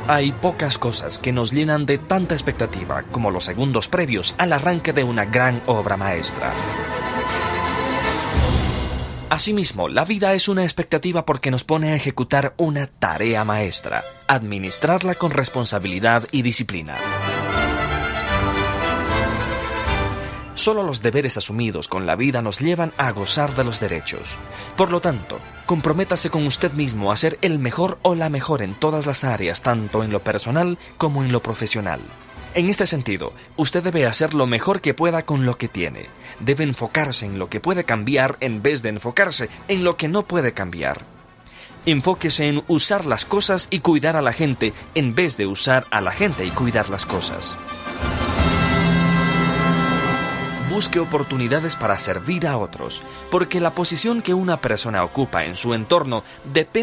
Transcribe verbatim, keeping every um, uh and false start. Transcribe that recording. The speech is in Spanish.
Hay pocas cosas que nos llenan de tanta expectativa como los segundos previos al arranque de una gran obra maestra. Asimismo, la vida es una expectativa porque nos pone a ejecutar una tarea maestra, administrarla con responsabilidad y disciplina. Solo los deberes asumidos con la vida nos llevan a gozar de los derechos. Por lo tanto, comprométase con usted mismo a ser el mejor o la mejor en todas las áreas, tanto en lo personal como en lo profesional. En este sentido, usted debe hacer lo mejor que pueda con lo que tiene. Debe enfocarse en lo que puede cambiar en vez de enfocarse en lo que no puede cambiar. Enfóquese en usar las cosas y cuidar a la gente en vez de usar a la gente y cuidar las cosas. Busque oportunidades para servir a otros, porque la posición que una persona ocupa en su entorno depende